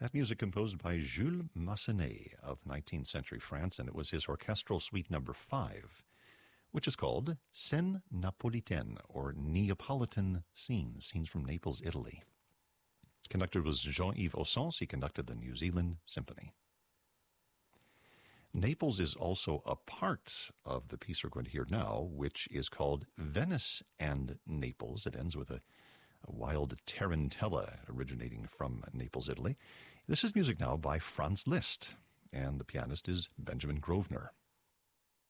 That music composed by Jules Massenet of 19th century France, and it was his orchestral suite number 5, which is called Scènes Napolitaines, or Neapolitan Scenes, scenes from Naples, Italy. Conductor was Jean-Yves Ossens. He conducted the New Zealand Symphony. Naples is also a part of the piece we're going to hear now, which is called Venice and Naples. It ends with a wild tarantella originating from Naples, Italy. This is music now by Franz Liszt, and the pianist is Benjamin Grosvenor.